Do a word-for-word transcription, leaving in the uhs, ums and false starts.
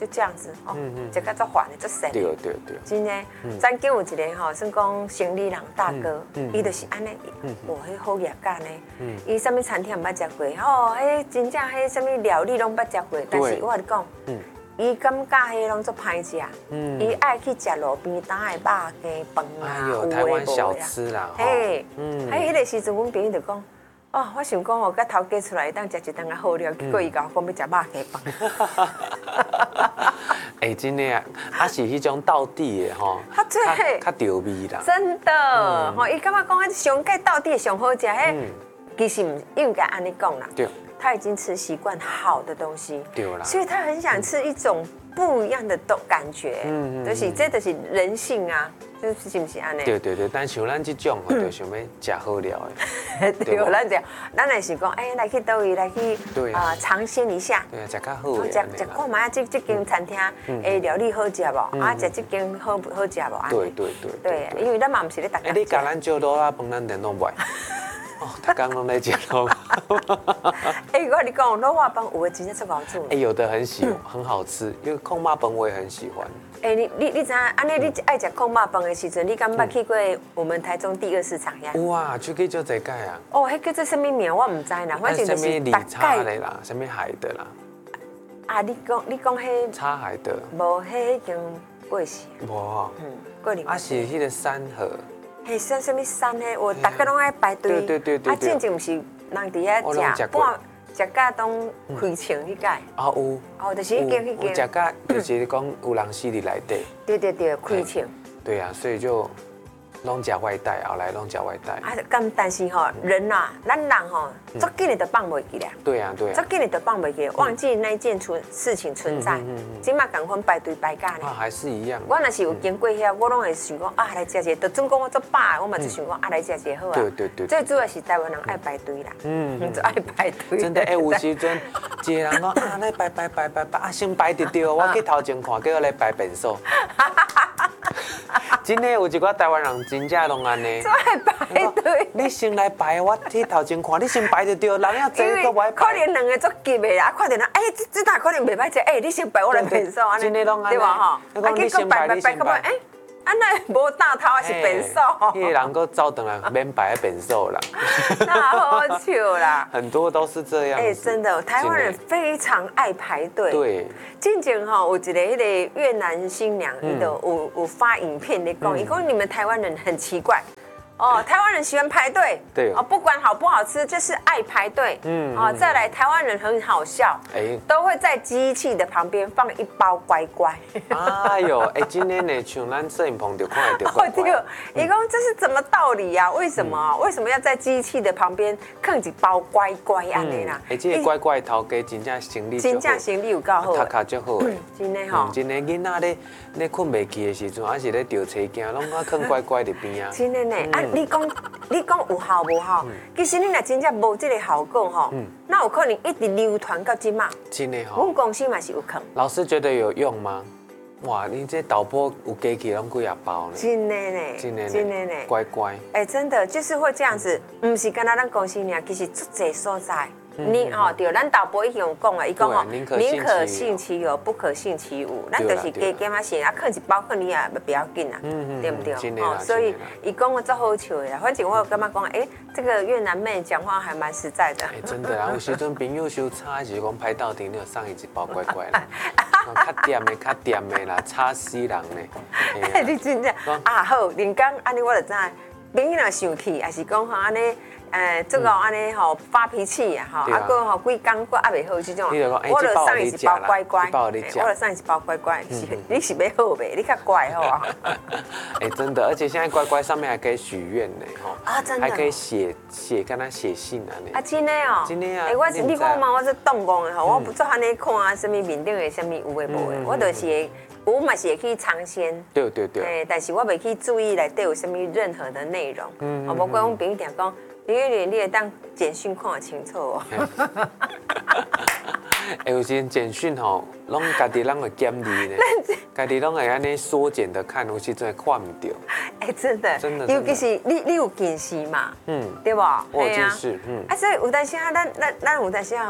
就这样子哦，这个做烦的，做神。 对对对。 真的，咱家有一个吼，算讲生理人大哥，伊就是安尼，哇，迄好业干呢。伊什么餐厅毋捌食过，吼，迄真正迄什么料理拢捌食过，但是我跟你讲，伊感觉迄拢做歹食，伊爱去食路边摊的肉羹饭啊， 有台湾小吃啦， 嘿，嗯，迄迄个时阵，阮朋友就讲。哦，我想讲哦，甲头家出来当食一顿啊好料，结果伊甲我讲要食肉羹饭。 哎，真的啊，啊是迄种道地的吼， 较最较调味啦。 真的，吼，伊感觉讲啊，上盖道地上好食，迄其实唔应该安尼讲啦。对。他已经吃习惯好的东西，对啦，所以他很想吃一种不一样的都感觉，嗯嗯，就是这就是人性啊。就是是不是安尼？对对对，但像咱这种，就想要食好料的。 对，咱就咱来是讲，哎，来去倒位，来去啊尝鲜一下。 对啊，食较好。 食食看嘛，这这间餐厅诶料理好食无？啊，食这间好好食无？ 对对对。 对，因为咱嘛唔是咧大家。 哎，你教咱做罗拉饭，咱点弄不？哦，他刚刚在讲喽。 哎，我跟你讲，罗拉饭有的真正做好做。 哎，有的很喜很好吃，因为控麻饭我也很喜欢。 哎，你你你知影？安尼你爱食控麻饭的时阵，你敢捌去过我们台中第二市场呀？ 有啊，去去做这个啊。 哦，迄叫做什么名我唔知啦，反正就是大概的啦，什么海的啦。 啊，你讲你讲迄？ 插海的。 无，迄叫过时。 无。嗯， 过年。 啊，是迄个山河。 嘿，山什么山呢？我大家拢爱排队。 对对对对。 啊，正正是人伫遐食，半食甲拢开枪迄个。 啊有。 哦，就是迄间迄间。 有食甲就是讲有人死伫内底。 对对对，开枪。 对啊，所以就拢食外带，后来拢食外带。 啊，咁但是吼，人呐，咱人吼，足紧的都放袂记啦。 对啊对啊。 足紧的都放袂记，忘记那件存事情存在。今嘛赶快排队排假呢。 啊，还是一样。 我若是有经过遐，我拢会想讲啊，来食一个，就总讲我做饱，我嘛就想讲啊，来食一个好啊。 对对对。 最主要是台湾人爱排队啦，嗯，就爱排队。 真的，哎，有时阵一个人讲啊，来排排排排排，啊，先排得到，我去头前看，叫我来排便所。真的有一个台湾人真正拢安尼， 爱排队。 你先来排，我去头前看，你先排得到，人要坐个我排。 可能两个足急的啦，看到人，哎，这这大可能袂歹食，哎，你先排，我来便所，安尼， 真的拢安尼， 对吧？哈， 啊，结果排排排， 排，哎。安尼无大头还是便所， 迄个人佫走转来免摆便所啦， 那好笑啦。 很多都是这样。 哎，真的，台湾人非常爱排队。 对。之前哈，有一个迄个越南新娘，伊就有有发影片咧讲，伊讲你们台湾人很奇怪。哦，台湾人喜欢排队，对，哦，不管好不好吃，就是爱排队。嗯，哦，再来，台湾人很好笑，哎，都会在机器的旁边放一包乖乖。 哎呦，哎，今天呢，像咱摄影棚就看得到乖乖。哦， 对，伊讲这是什么道理呀？为什么？为什么要在机器的旁边放一包乖乖安尼啦？ 哎，这个乖乖头家真正生理真正生理有够好， 头壳足好诶， 真的吼， 真的囡仔咧咧困袂去的时阵，还是咧钓车镜，拢啊放乖乖伫边啊。 真的呢，啊。你讲，你讲有效无效？其实你若真正无这个效果吼，那有可能一直流传到今嘛。 真的吼， 我们公司嘛是有坑。 老师觉得有用吗？哇，你这导播有加起拢几啊包呢？ 真的呢， 真的真的呢， 乖乖。 哎，真的就是会这样子，不是干那咱公司尔，其实足侪所在。你哦，对，咱导播已经有讲啊，伊讲哦，宁可信其有，不可信其无。咱就是加减啊钱啊，放一包放你啊，不要紧啊，对不对？哦，所以伊讲的足好笑的啦。反正我有感觉讲，哎，这个越南妹讲话还蛮实在的。 哎，真的啊，有时阵朋友相差就是讲拍到顶，你有送伊一包乖乖啦。较甜的，较甜的啦，吵死人呢。 哎，你真正啊好，人讲安尼我就知，朋友若生气，还是讲吼安尼。诶，这个安尼吼发脾气啊，吼，啊个吼几工过还袂好这种，我就送伊一包乖乖，我就送伊一包乖乖，是你是要好袂？你较乖好啊。 哎，真的，而且现在乖乖上面还可以许愿呢，吼， 啊真的， 还可以写写跟他写信啊， 啊真的哦， 真的啊， 哎我你讲嘛，我是动讲的吼，我不做安尼看啊，什么面顶的什么有诶无诶，我就是会。我嘛是会去尝鲜， 对对对， 哎，但是我袂去注意内底有什么任何的内容，嗯，哦，无怪我朋友定讲，林月莲，你会当简讯看得清楚哦。 哎，有时简讯吼，拢家己人会减字呢，家己拢会安尼缩减的看，有时阵会看唔到。 哎，真的， 真的， 尤其是你你有近视嘛，嗯，对不？ 我有近视，嗯， 啊，所以有当时啊，咱咱咱有当时啊。